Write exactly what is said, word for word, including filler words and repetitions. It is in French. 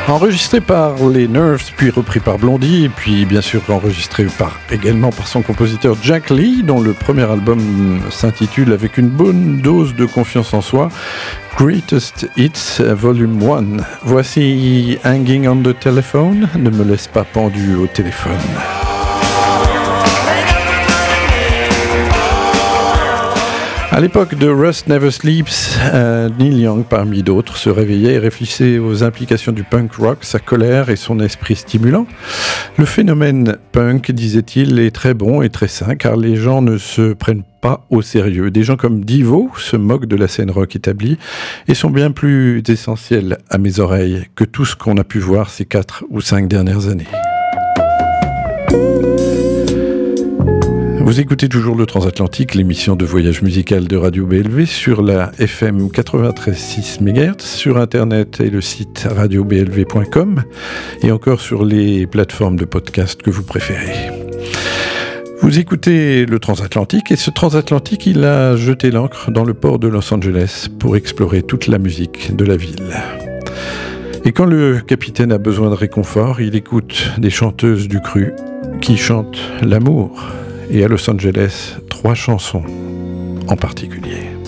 Enregistré par les Nerves, puis repris par Blondie, et puis bien sûr enregistré par, également par son compositeur Jack Lee, dont le premier album s'intitule avec une bonne dose de confiance en soi, Greatest Hits Volume un. Voici Hanging on the Telephone, ne me laisse pas pendu au téléphone. À l'époque de Rust Never Sleeps, euh, Neil Young, parmi d'autres, se réveillait et réfléchissait aux implications du punk rock, sa colère et son esprit stimulant. Le phénomène punk, disait-il, est très bon et très sain, car les gens ne se prennent pas au sérieux. Des gens comme Devo se moquent de la scène rock établie et sont bien plus essentiels à mes oreilles que tout ce qu'on a pu voir ces quatre ou cinq dernières années. Vous écoutez toujours le Transatlantique, l'émission de voyage musical de Radio B L V sur la F M quatre-vingt-treize virgule six mégahertz, sur Internet et le site radio b l v point com et encore sur les plateformes de podcast que vous préférez. Vous écoutez le Transatlantique et ce Transatlantique, il a jeté l'ancre dans le port de Los Angeles pour explorer toute la musique de la ville. Et quand le capitaine a besoin de réconfort, il écoute des chanteuses du cru qui chantent l'amour. Et à Los Angeles, trois chansons en particulier.